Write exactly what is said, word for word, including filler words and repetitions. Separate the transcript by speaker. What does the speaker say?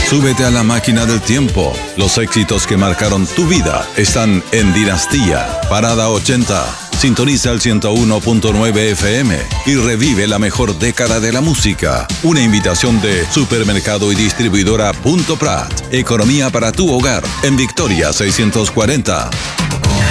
Speaker 1: Súbete a la máquina del tiempo. Los éxitos que marcaron tu vida están en Dinastía, Parada ochenta. Sintoniza el ciento uno punto nueve F M y revive la mejor década de la música. Una invitación de Supermercado y Distribuidora Punto Prat. Economía para tu hogar en Victoria seiscientos cuarenta.